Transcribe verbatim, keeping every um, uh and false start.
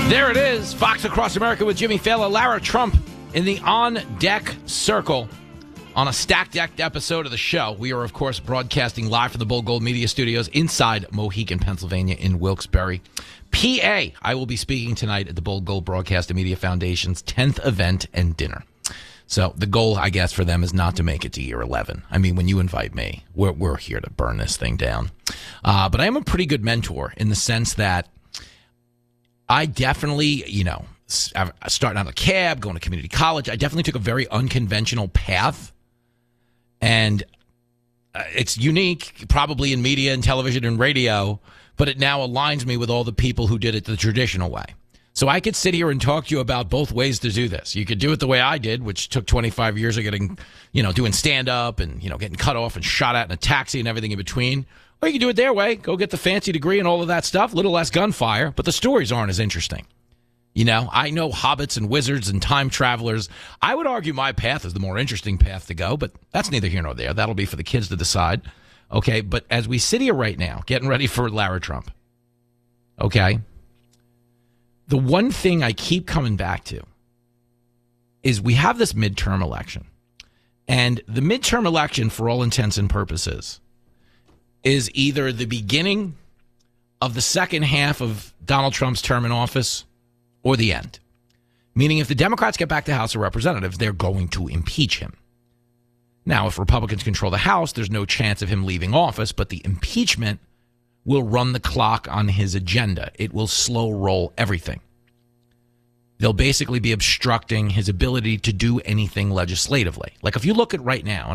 There it is, Fox Across America with Jimmy Fallon, Lara Trump in the On Deck Circle on a stacked decked episode of the show. We are, of course, broadcasting live from the Bull Gold Media Studios inside Mohegan, Pennsylvania in Wilkes-Barre, P A. I will be speaking tonight at the Bull Gold Broadcast and Media Foundation's tenth event and dinner. So the goal, I guess, for them is not to make it to year eleven. I mean, when you invite me, we're, we're here to burn this thing down. Uh, but I am a pretty good mentor in the sense that I definitely, you know, starting out of a cab, going to community college, I definitely took a very unconventional path. And uh, it's unique, probably in media and television and radio, but it now aligns me with all the people who did it the traditional way. So I could sit here and talk to you about both ways to do this. You could do it the way I did, which took twenty-five years of getting, you know, doing stand-up and, you know, getting cut off and shot at in a taxi and everything in between. Or you can do it their way, go get the fancy degree and all of that stuff, a little less gunfire, but the stories aren't as interesting. You know, I know hobbits and wizards and time travelers. I would argue my path is the more interesting path to go, but that's neither here nor there. That'll be for the kids to decide. Okay, but as we sit here right now, getting ready for Lara Trump, okay, the one thing I keep coming back to is we have this midterm election. And the midterm election, for all intents and purposes, is either the beginning of the second half of Donald Trump's term in office or the end. Meaning if the Democrats get back to House of Representatives, they're going to impeach him. Now, if Republicans control the House, there's no chance of him leaving office, but the impeachment will run the clock on his agenda. It will slow roll everything. They'll basically be obstructing his ability to do anything legislatively. Like if you look at right now,